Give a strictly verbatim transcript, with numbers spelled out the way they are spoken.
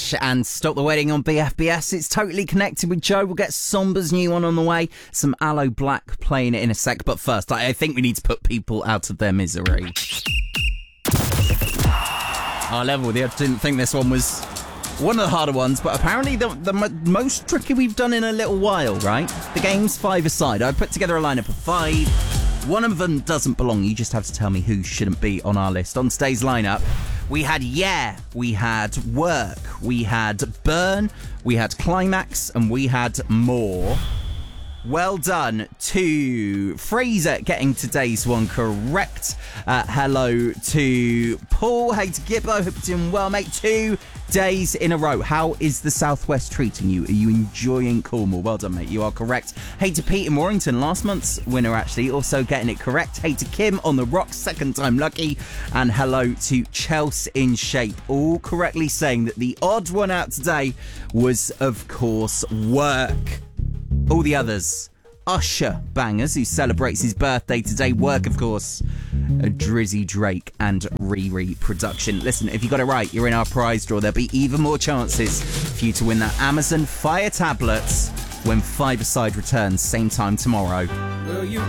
Ash and Stop the Wedding on B F B S. It's totally connected with Joe. We'll get Somber's new one on the way. Some Aloe Black playing it in a sec. But first, I think we need to put people out of their misery. Our level, I didn't think this one was one of the harder ones, but apparently the, the most tricky we've done in a little while, right? The game's five-a-side. I've put together a lineup of five. One of them doesn't belong. You just have to tell me who shouldn't be on our list. On today's lineup, we had Yeah, we had Work, we had Burn, we had Climax, and we had More. Well done to Fraser getting today's one correct. Uh, hello to Paul. Hey to Gibbo. Hope you're doing well, mate. Two days in a row. How is the Southwest treating you? Are you enjoying Cornwall? Well done, mate. You are correct. Hey to Pete in Warrington. Last month's winner, actually. Also getting it correct. Hey to Kim on the rocks. Second time lucky. And hello to Chelsea in Shape. All correctly saying that the odd one out today was, of course, Work. All the others, Usher Bangers, who celebrates his birthday today. Work, of course, a Drizzy Drake and Riri production. Listen, if you got it right, you're in our prize draw. There'll be even more chances for you to win that Amazon Fire tablets when Five-a-Side returns, same time tomorrow. Will you